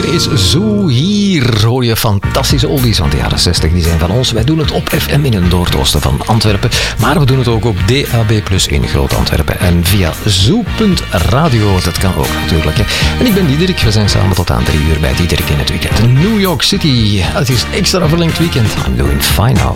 is Zo. Hier hoor je fantastische oldies van de jaren 60. Die zijn van ons. Wij doen het op FM in het noordoosten van Antwerpen. Maar we doen het ook op DAB+ in Groot-Antwerpen. En via Zo.radio. Dat kan ook natuurlijk. Hè. En ik ben Diederik. We zijn samen tot aan 3 uur bij Diederik in het weekend. New York City. Het is extra verlengd weekend. I'm doing fine now.